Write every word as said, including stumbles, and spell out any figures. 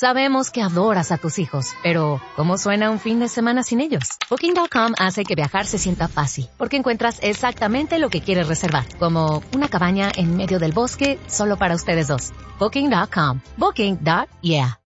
Sabemos que adoras a tus hijos, pero ¿cómo suena un fin de semana sin ellos? Booking punto com hace que viajar se sienta fácil, porque encuentras exactamente lo que quieres reservar, como una cabaña en medio del bosque solo para ustedes dos. Booking punto com. Booking. Yeah.